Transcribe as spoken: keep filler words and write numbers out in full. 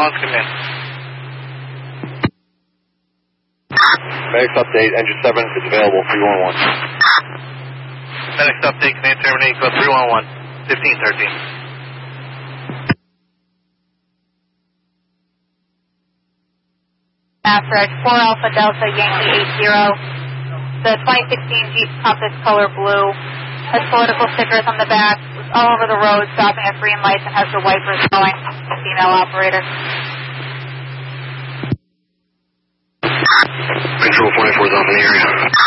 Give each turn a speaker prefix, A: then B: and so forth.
A: Collins, come in.
B: FedEx update, engine seven is available, three one one.
A: FedEx update, command terminate, go three one one, fifteen thirteen.
C: After four Alpha Delta Yankee eight zero, the twenty sixteen Jeep Compass color blue has political stickers on the back, all over the road, stopping at green lights, and has the wipers going. Female operator.
B: Control forty-four is off in the area.